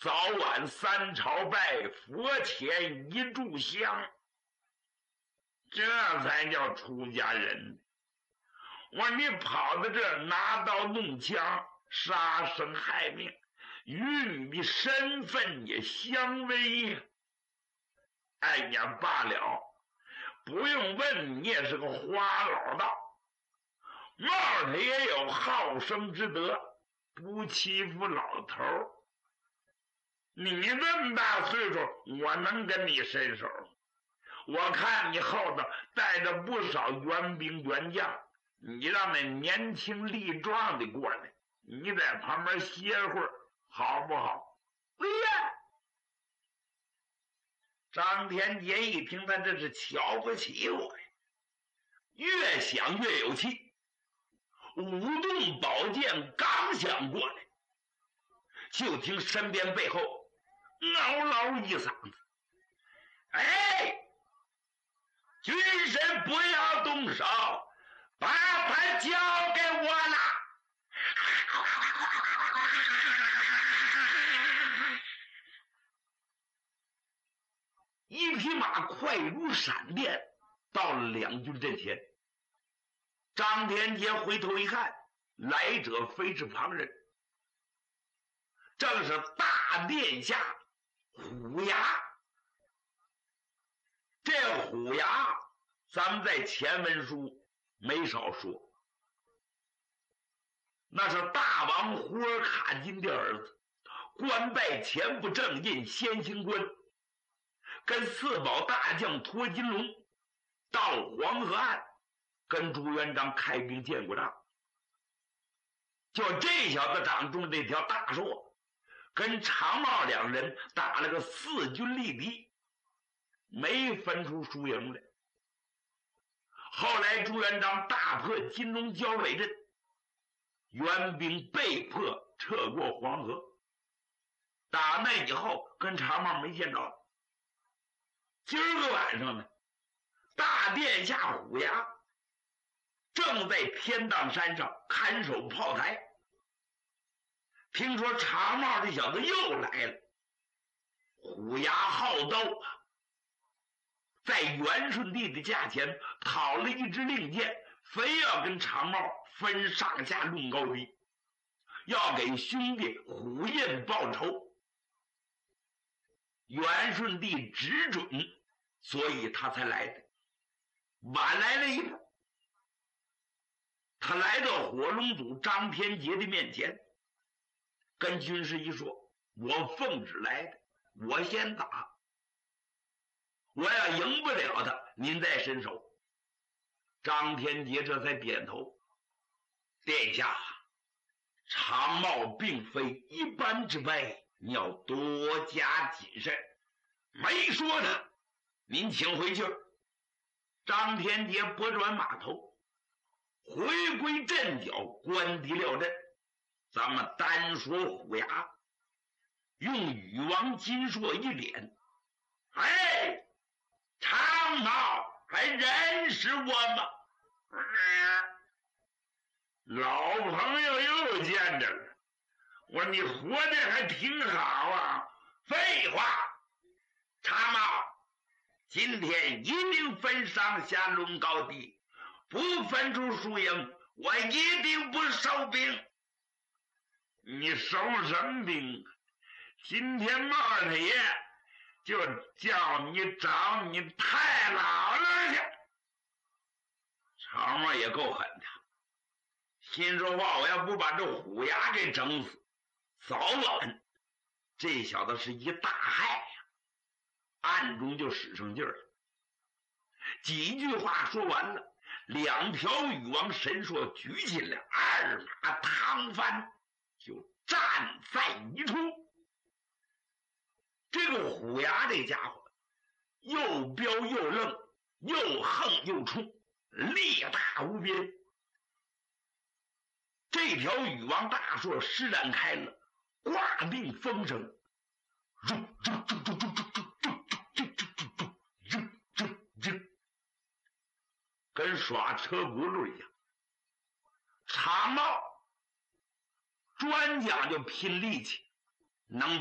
早晚3朝拜，佛前1炷香，这才叫出家人。我说你跑到这儿拿刀弄枪，杀生害命，与你的身份也相违呀。哎呀，罢了，不用问，你也是个花老道。帽他也有好生之德，不欺负老头儿。你这么大岁数，我能跟你伸手？我看你后头带着不少援兵援将，你让那年轻力壮的过来，你在旁边歇会儿，好不好？哎呀！张天杰一听，他这是瞧不起我呀，越想越有气，舞动宝剑刚想过来，就听身边背后嗷嗷一嗓子：“哎，军神不要动手，把他交给我了！”一匹马快如闪电到了两军阵前。张天杰回头一看，来者非是旁人，正是大殿下虎牙。这虎牙咱们在前文书没少说，那是大王胡尔卡金的儿子，官拜前部正印先行官，跟四保大将托金龙到黄河岸跟朱元璋开兵见过仗。就这小子掌中这条大槊，跟常茂两人打了个4军力敌，没分出输赢来。后来朱元璋大破金龙交尾阵，援兵被迫撤过黄河。打那以后跟常茂没见着。今儿个晚上呢，大殿下虎牙正在天荡山上看守炮台，听说常茂这小子又来了。虎牙好斗啊，在元顺帝的驾前讨了一支令箭，非要跟常茂分上下论高低，要给兄弟虎印报仇。元顺帝只准，所以他才来的，晚来了一步。他来到火龙祖张天杰的面前，跟军师一说：“我奉旨来的，我先打，我要赢不了他，您再伸手。”张天杰这才点头：“殿下，常茂并非一般之辈，你要多加谨慎。”没说他，您请回去。张天杰拨转马头，回归阵脚，关敌料阵。咱们单说虎牙，用禹王金硕一脸：“哎，常茂还认识我吗？”老朋友又见着了。我说你活得还挺好啊。废话，常茂今天一定分上下论高低，不分出输赢，我一定不收兵。你收什么兵？今天茂太爷就叫你找你太姥姥去。常茂也够狠的，心说话我要不把这虎牙给整死，早晚这小子是一大害呀。暗中就使上劲儿了。几句话说完了，两条禹王神槊举起来，2马趟翻，就站在一处。这个虎牙这家伙又彪又愣，又横又冲，力大无边。这条禹王大槊施展开了，挂定风声，跟耍车轱辘一样。常茂专讲究拼力气，能